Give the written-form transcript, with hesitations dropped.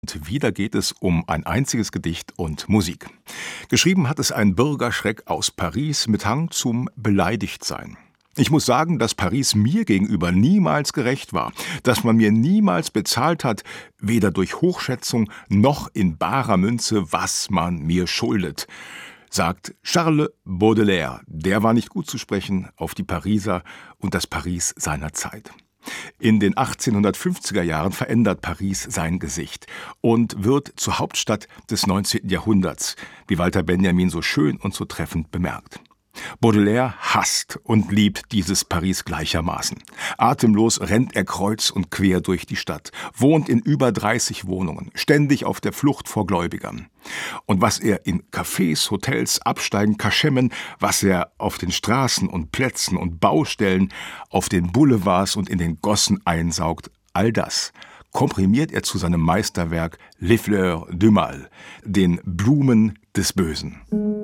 Und wieder geht es um ein einziges Gedicht und Musik. Geschrieben hat es ein Bürgerschreck aus Paris mit Hang zum Beleidigtsein. Ich muss sagen, dass Paris mir gegenüber niemals gerecht war, dass man mir niemals bezahlt hat, weder durch Hochschätzung noch in barer Münze, was man mir schuldet, sagt Charles Baudelaire. Der war nicht gut zu sprechen auf die Pariser und das Paris seiner Zeit. In den 1850er Jahren verändert Paris sein Gesicht und wird zur Hauptstadt des 19. Jahrhunderts, wie Walter Benjamin so schön und so treffend bemerkt. Baudelaire hasst und liebt dieses Paris gleichermaßen. Atemlos rennt er kreuz und quer durch die Stadt, wohnt in über 30 Wohnungen, ständig auf der Flucht vor Gläubigern. Und was er in Cafés, Hotels, Absteigen, Kaschemmen, was er auf den Straßen und Plätzen und Baustellen, auf den Boulevards und in den Gossen einsaugt, all das komprimiert er zu seinem Meisterwerk Les Fleurs du Mal, den Blumen des Bösen.